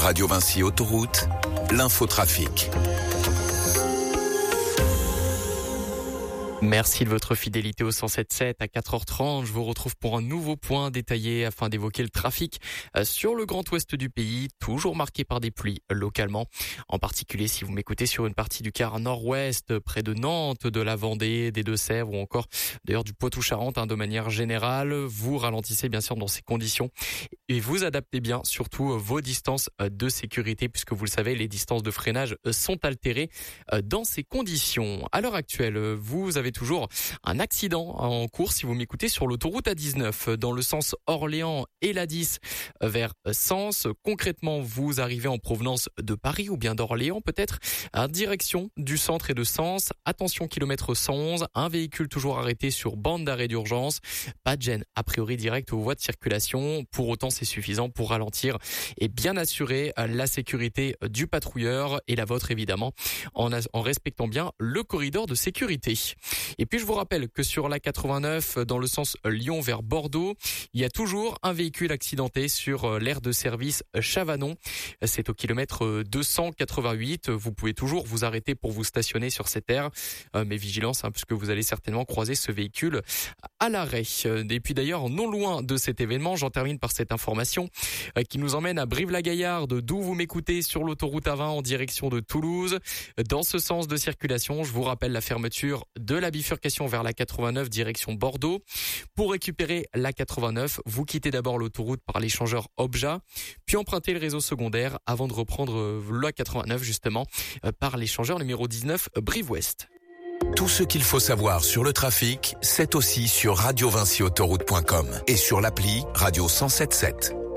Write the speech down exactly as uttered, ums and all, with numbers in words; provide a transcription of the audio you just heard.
Radio Vinci Autoroute, l'infotrafic. Merci de votre fidélité au cent sept sept. À quatre heures trente, je vous retrouve pour un nouveau point détaillé afin d'évoquer le trafic sur le grand ouest du pays, toujours marqué par des pluies localement. En particulier si vous m'écoutez sur une partie du quart nord-ouest, près de Nantes, de la Vendée, des Deux-Sèvres ou encore d'ailleurs du Poitou-Charentes, hein, de manière générale. Vous ralentissez bien sûr dans ces conditions et vous adaptez bien surtout vos distances de sécurité puisque vous le savez, les distances de freinage sont altérées dans ces conditions. À l'heure actuelle, vous avez toujours un accident en cours si vous m'écoutez sur l'autoroute A dix-neuf dans le sens Orléans et l'A dix vers Sens. Concrètement, vous arrivez en provenance de Paris ou bien d'Orléans peut-être, en direction du centre et de Sens. Attention, kilomètre cent onze, un véhicule toujours arrêté sur bande d'arrêt d'urgence. Pas de gêne a priori direct aux voies de circulation. Pour autant, c'est suffisant pour ralentir et bien assurer la sécurité du patrouilleur et la vôtre évidemment en, en respectant bien le corridor de sécurité. Et puis je vous rappelle que sur la quatre-vingt-neuf, dans le sens Lyon vers Bordeaux, il y a toujours un véhicule accidenté sur l'aire de service Chavanon. C'est au kilomètre deux cent quatre-vingt-huit. Vous pouvez toujours vous arrêter pour vous stationner sur cette aire. Mais vigilance, hein, puisque vous allez certainement croiser ce véhicule à l'arrêt. Et puis d'ailleurs, non loin de cet événement, j'en termine par cette information qui nous emmène à Brive-la-Gaillarde, d'où vous m'écoutez sur l'autoroute A vingt en direction de Toulouse. Dans ce sens de circulation, je vous rappelle la fermeture de la bifurcation vers la quatre-vingt-neuf direction Bordeaux. Pour récupérer la quatre-vingt-neuf, vous quittez d'abord l'autoroute par l'échangeur Obja, puis empruntez le réseau secondaire avant de reprendre la quatre-vingt-neuf justement par l'échangeur numéro dix-neuf Brive-Ouest. Tout ce qu'il faut savoir sur le trafic, c'est aussi sur radio vinci autoroute point com et sur l'appli Radio cent sept sept.